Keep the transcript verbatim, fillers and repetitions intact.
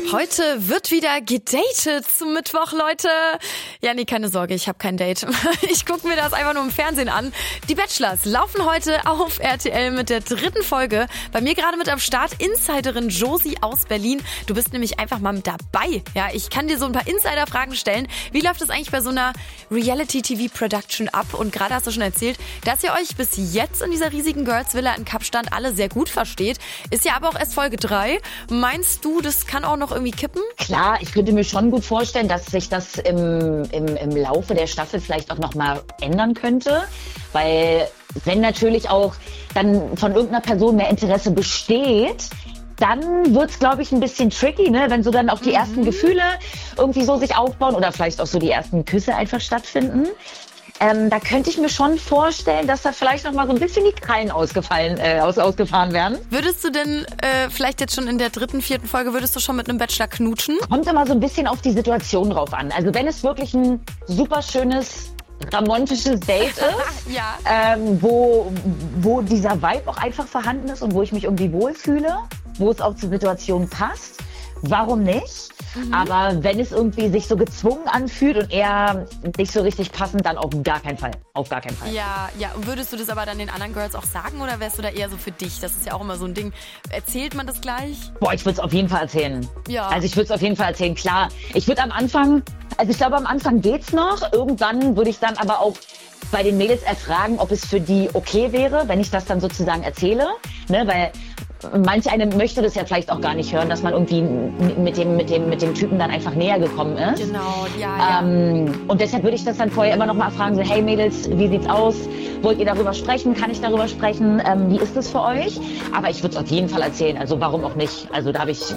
Heute wird wieder gedatet zum Mittwoch, Leute. Ja, nee, keine Sorge, ich habe kein Date. Ich gucke mir das einfach nur im Fernsehen an. Die Bachelors laufen heute auf R T L mit der dritten Folge. Bei mir gerade mit am Start Insiderin Josie aus Berlin. Du bist nämlich einfach mal mit dabei. Ja, ich kann dir so ein paar Insider-Fragen stellen. Wie läuft es eigentlich bei so einer Reality-T V-Production ab? Und gerade hast du schon erzählt, dass ihr euch bis jetzt in dieser riesigen Girls-Villa in Kapstadt alle sehr gut versteht. Ist ja aber auch erst Folge drei. Meinst du, das kann auch noch irgendwie kippen? Klar, ich könnte mir schon gut vorstellen, dass sich das im, im, im Laufe der Staffel vielleicht auch nochmal ändern könnte. Weil wenn natürlich auch dann von irgendeiner Person mehr Interesse besteht, dann wird's, glaube ich, ein bisschen tricky, ne? Wenn so dann auch die mhm. ersten Gefühle irgendwie so sich aufbauen oder vielleicht auch so die ersten Küsse einfach stattfinden. Ähm, da könnte ich mir schon vorstellen, dass da vielleicht noch mal so ein bisschen die Krallen ausgefallen, äh, aus, ausgefahren werden. Würdest du denn äh, vielleicht jetzt schon in der dritten, vierten Folge, würdest du schon mit einem Bachelor knutschen? Kommt immer so ein bisschen auf die Situation drauf an. Also wenn es wirklich ein super schönes, romantisches Date ist, ja. ähm, wo, wo dieser Vibe auch einfach vorhanden ist und wo ich mich irgendwie wohlfühle, wo es auch zur Situation passt, warum nicht? Mhm. Aber wenn es irgendwie sich so gezwungen anfühlt und eher nicht so richtig passend, dann auf gar keinen Fall. Auf gar keinen Fall. Ja, ja. Und würdest du das aber dann den anderen Girls auch sagen oder wärst du da eher so für dich? Das ist ja auch immer so ein Ding. Erzählt man das gleich? Boah, ich würde es auf jeden Fall erzählen. Ja. Also ich würde es auf jeden Fall erzählen, klar. Ich würde am Anfang, also ich glaube am Anfang geht's noch. Irgendwann würde ich dann aber auch bei den Mädels erfragen, ob es für die okay wäre, wenn ich das dann sozusagen erzähle. Ne, weil manch eine möchte das ja vielleicht auch gar nicht hören, dass man irgendwie mit dem, mit dem, mit dem Typen dann einfach näher gekommen ist. Genau, ja, ja. Ähm, und deshalb würde ich das dann vorher immer noch mal fragen, so, hey Mädels, wie sieht's aus? Wollt ihr darüber sprechen? Kann ich darüber sprechen? Ähm, wie ist das für euch? Aber ich würde es auf jeden Fall erzählen, also warum auch nicht? Also da habe ich